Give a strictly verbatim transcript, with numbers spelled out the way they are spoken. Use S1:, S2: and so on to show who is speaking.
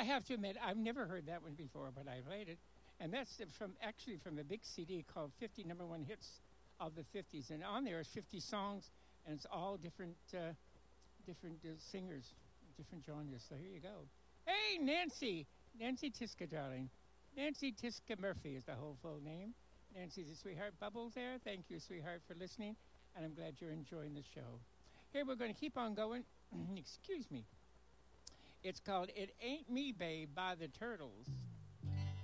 S1: have to admit, I've never heard that one before, but I played it. And that's from actually from a big C D called fifty Number One Hits of the fifties. And on there is fifty songs, and it's all different uh, different uh, singers, different genres. So here you go. Hey, Nancy! Nancy Tiska, darling. Nancy Tiska Murphy is the whole full name. Nancy's a sweetheart. Bubbles there. Thank you, sweetheart, for listening. And I'm glad you're enjoying the show. Here, we're going to keep on going. Excuse me. It's called It Ain't Me, Babe by the Turtles.